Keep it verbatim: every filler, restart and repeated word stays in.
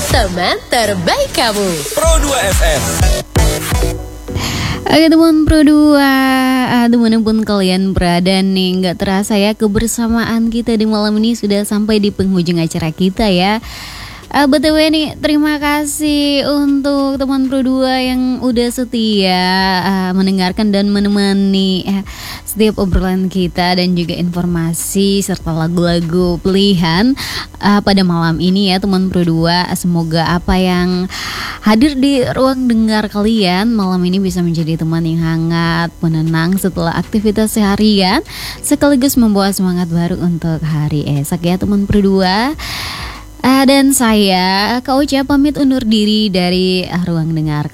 teman terbaik kamu. Pro dua F M. Oke teman Pro dua, ah, dimanapun kalian berada nih, nggak terasa ya kebersamaan kita di malam ini sudah sampai di penghujung acara kita ya. Uh, B T W nih, terima kasih untuk teman Pro dua yang udah setia uh, mendengarkan dan menemani uh, setiap obrolan kita dan juga informasi serta lagu-lagu pilihan uh, pada malam ini ya teman Pro dua. Semoga apa yang hadir di ruang dengar kalian malam ini bisa menjadi teman yang hangat, menenang setelah aktivitas seharian, sekaligus membawa semangat baru untuk hari esok ya teman Pro dua. Uh, dan saya Kak Uca pamit undur diri dari uh, ruang dengar